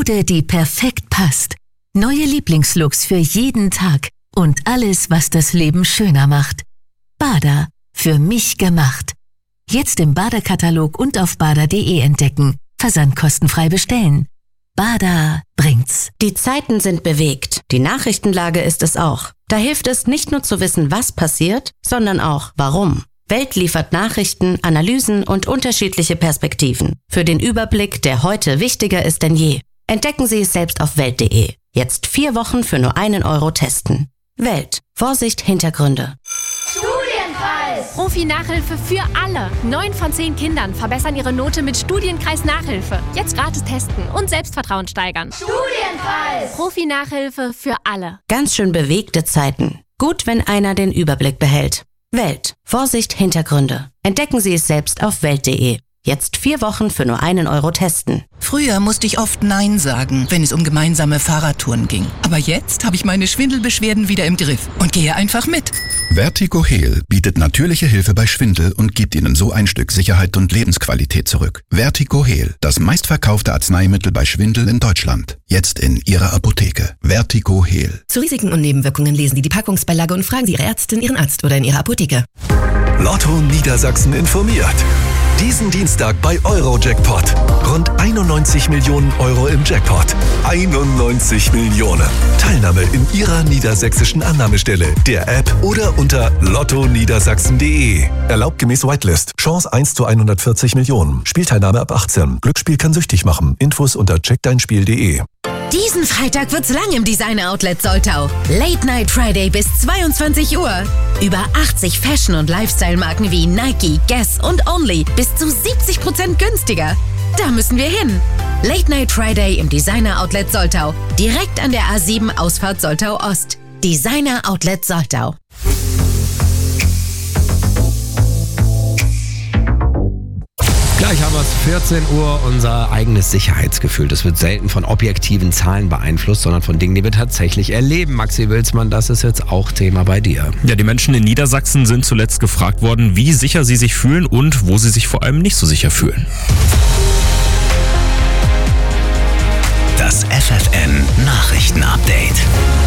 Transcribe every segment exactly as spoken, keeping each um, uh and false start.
Mode, die perfekt passt. Neue Lieblingslooks für jeden Tag und alles, was das Leben schöner macht. Bada, für mich gemacht. Jetzt im Bada-Katalog und auf bada punkt de entdecken. Versand kostenfrei bestellen. Bada bringt's. Die Zeiten sind bewegt. Die Nachrichtenlage ist es auch. Da hilft es nicht nur zu wissen, was passiert, sondern auch warum. Welt liefert Nachrichten, Analysen und unterschiedliche Perspektiven. Für den Überblick, der heute wichtiger ist denn je. Entdecken Sie es selbst auf welt punkt de. Jetzt vier Wochen für nur einen Euro testen. Welt. Vorsicht, Hintergründe. Studienkreis! Profi-Nachhilfe für alle. Neun von zehn Kindern verbessern ihre Note mit Studienkreis-Nachhilfe. Jetzt gratis testen und Selbstvertrauen steigern. Studienkreis! Profi-Nachhilfe für alle. Ganz schön bewegte Zeiten. Gut, wenn einer den Überblick behält. Welt. Vorsicht, Hintergründe. Entdecken Sie es selbst auf welt punkt de. Jetzt vier Wochen für nur einen Euro testen. Früher musste ich oft Nein sagen, wenn es um gemeinsame Fahrradtouren ging. Aber jetzt habe ich meine Schwindelbeschwerden wieder im Griff und gehe einfach mit. Vertigo Heal bietet natürliche Hilfe bei Schwindel und gibt Ihnen so ein Stück Sicherheit und Lebensqualität zurück. Vertigo Heal, das meistverkaufte Arzneimittel bei Schwindel in Deutschland. Jetzt in Ihrer Apotheke. Vertigo Heal. Zu Risiken und Nebenwirkungen lesen Sie die Packungsbeilage und fragen Sie Ihre Ärztin, Ihren Arzt oder in Ihrer Apotheke. Lotto Niedersachsen informiert. Diesen Dienstag bei Eurojackpot. Rund einundneunzig Millionen Euro im Jackpot. einundneunzig Millionen. Teilnahme in Ihrer niedersächsischen Annahmestelle, der App oder unter lotto niedersachsen punkt de. Erlaubt gemäß Whitelist. Chance eins zu hundertvierzig Millionen. Spielteilnahme ab achtzehn. Glücksspiel kann süchtig machen. Infos unter check dein spiel punkt de. Diesen Freitag wird's lang im Designer Outlet Soltau. Late Night Friday bis zweiundzwanzig Uhr. Über achtzig Fashion- und Lifestyle-Marken wie Nike, Guess und Only bis zu siebzig Prozent günstiger. Da müssen wir hin. Late Night Friday im Designer Outlet Soltau. Direkt an der A sieben Ausfahrt Soltau Ost. Designer Outlet Soltau. Gleich haben wir es, vierzehn Uhr, unser eigenes Sicherheitsgefühl. Das wird selten von objektiven Zahlen beeinflusst, sondern von Dingen, die wir tatsächlich erleben. Maxi Wilsmann, das ist jetzt auch Thema bei dir. Ja, die Menschen in Niedersachsen sind zuletzt gefragt worden, wie sicher sie sich fühlen und wo sie sich vor allem nicht so sicher fühlen. Das F F N Nachrichtenupdate.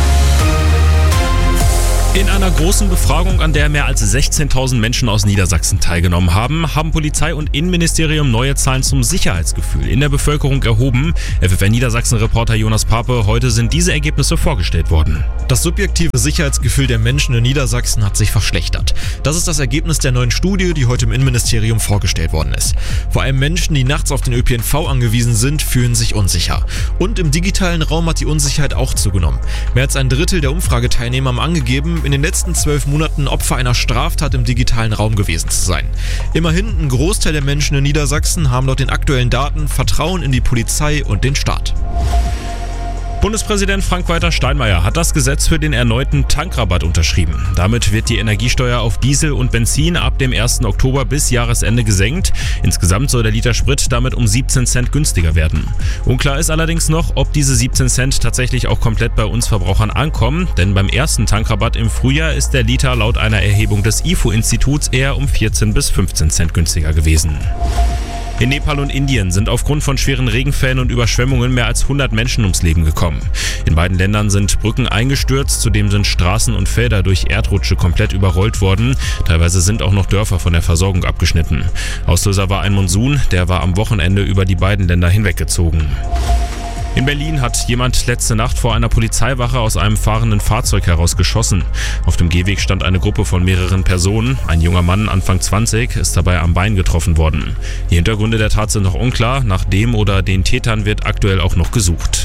In einer großen Befragung, an der mehr als sechzehntausend Menschen aus Niedersachsen teilgenommen haben, haben Polizei und Innenministerium neue Zahlen zum Sicherheitsgefühl in der Bevölkerung erhoben. F F N Niedersachsen-Reporter Jonas Pape, heute sind diese Ergebnisse vorgestellt worden. Das subjektive Sicherheitsgefühl der Menschen in Niedersachsen hat sich verschlechtert. Das ist das Ergebnis der neuen Studie, die heute im Innenministerium vorgestellt worden ist. Vor allem Menschen, die nachts auf den Ö P N V angewiesen sind, fühlen sich unsicher. Und im digitalen Raum hat die Unsicherheit auch zugenommen. Mehr als ein Drittel der Umfrageteilnehmer haben angegeben, in den letzten zwölf Monaten Opfer einer Straftat im digitalen Raum gewesen zu sein. Immerhin, ein Großteil der Menschen in Niedersachsen haben laut den aktuellen Daten Vertrauen in die Polizei und den Staat. Bundespräsident Frank-Walter Steinmeier hat das Gesetz für den erneuten Tankrabatt unterschrieben. Damit wird die Energiesteuer auf Diesel und Benzin ab dem ersten Oktober bis Jahresende gesenkt. Insgesamt soll der Liter Sprit damit um siebzehn Cent günstiger werden. Unklar ist allerdings noch, ob diese siebzehn Cent tatsächlich auch komplett bei uns Verbrauchern ankommen, denn beim ersten Tankrabatt im Frühjahr ist der Liter laut einer Erhebung des I F O-Instituts eher um vierzehn bis fünfzehn Cent günstiger gewesen. In Nepal und Indien sind aufgrund von schweren Regenfällen und Überschwemmungen mehr als hundert Menschen ums Leben gekommen. In beiden Ländern sind Brücken eingestürzt, zudem sind Straßen und Felder durch Erdrutsche komplett überrollt worden. Teilweise sind auch noch Dörfer von der Versorgung abgeschnitten. Auslöser war ein Monsun, der war am Wochenende über die beiden Länder hinweggezogen. In Berlin hat jemand letzte Nacht vor einer Polizeiwache aus einem fahrenden Fahrzeug heraus geschossen. Auf dem Gehweg stand eine Gruppe von mehreren Personen. Ein junger Mann, Anfang zwanzig, ist dabei am Bein getroffen worden. Die Hintergründe der Tat sind noch unklar. Nach dem oder den Tätern wird aktuell auch noch gesucht.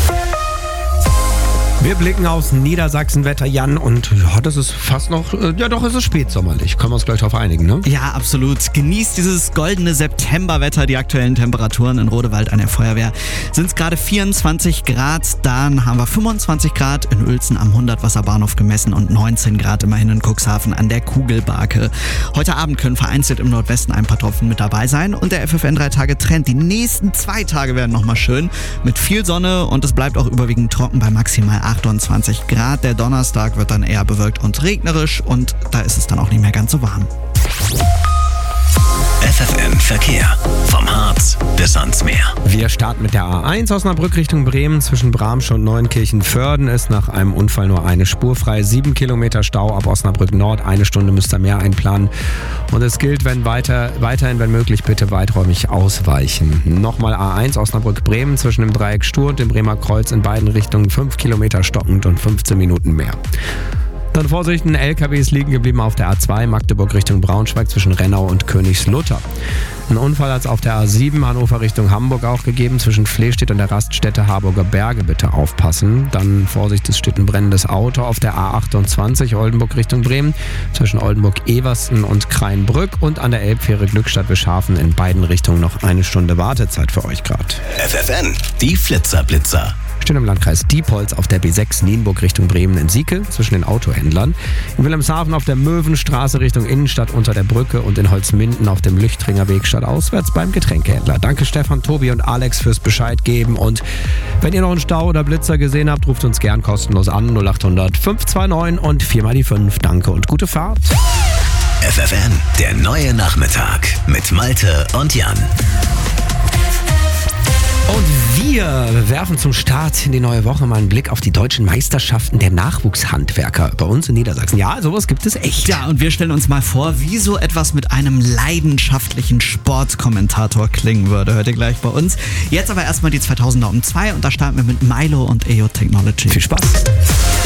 Wir blicken aufs Niedersachsenwetter, Jan, und ja, das ist fast noch, ja doch, es ist spätsommerlich. Können wir uns gleich darauf einigen, ne? Ja, absolut. Genießt dieses goldene Septemberwetter. Die aktuellen Temperaturen in Rodewald an der Feuerwehr sind es gerade vierundzwanzig Grad. Dann haben wir fünfundzwanzig Grad in Uelzen am Hundertwasserbahnhof gemessen und neunzehn Grad immerhin in Cuxhaven an der Kugelbarke. Heute Abend können vereinzelt im Nordwesten ein paar Tropfen mit dabei sein und der F F N drei Tage Trend. Die nächsten zwei Tage werden nochmal schön mit viel Sonne und es bleibt auch überwiegend trocken bei maximal achtundzwanzig Grad. Der Donnerstag wird dann eher bewölkt und regnerisch und da ist es dann auch nicht mehr ganz so warm. F F N Verkehr. Vom Harz bis ans Meer. Wir starten mit der A eins Osnabrück Richtung Bremen. Zwischen Bramsch und Neunkirchen-Vörden ist nach einem Unfall nur eine Spur frei. Sieben Kilometer Stau ab Osnabrück Nord. Eine Stunde müsst ihr mehr einplanen. Und es gilt, wenn weiter, weiterhin, wenn möglich, bitte weiträumig ausweichen. Nochmal A eins Osnabrück-Bremen zwischen dem Dreieck Stur und dem Bremer Kreuz in beiden Richtungen. Fünf Kilometer stockend und fünfzehn Minuten mehr. Dann Vorsicht, L K Ws liegen geblieben auf der A zwei Magdeburg Richtung Braunschweig zwischen Rennau und Königslutter. Ein Unfall hat es auf der A sieben Hannover Richtung Hamburg auch gegeben. Zwischen Flehstedt und der Raststätte Harburger Berge bitte aufpassen. Dann Vorsicht, es steht ein brennendes Auto auf der A achtundzwanzig Oldenburg Richtung Bremen. Zwischen Oldenburg-Eversten und Kreinbrück und an der Elbfähre Glückstadt-Wischhafen in beiden Richtungen noch eine Stunde Wartezeit für euch gerade. F F N, die Flitzer-Blitzer. Stehen im Landkreis Diepholz auf der B sechs Nienburg Richtung Bremen in Sieke zwischen den Autohändlern. In Wilhelmshaven auf der Möwenstraße Richtung Innenstadt unter der Brücke und in Holzminden auf dem Lüchtringer Weg stadtauswärts beim Getränkehändler. Danke Stefan, Tobi und Alex fürs Bescheid geben. Und wenn ihr noch einen Stau oder Blitzer gesehen habt, ruft uns gern kostenlos an null acht hundert fünf zwei neun und vier mal die fünf. Danke und gute Fahrt. F F N, der neue Nachmittag mit Malte und Jan. Und wir werfen zum Start in die neue Woche mal einen Blick auf die deutschen Meisterschaften der Nachwuchshandwerker bei uns in Niedersachsen. Ja, sowas gibt es echt. Ja, und wir stellen uns mal vor, wie so etwas mit einem leidenschaftlichen Sportkommentator klingen würde. Hört ihr gleich bei uns. Jetzt aber erstmal die zweitausender um zwei und da starten wir mit Milo und E O Technology. Viel Spaß.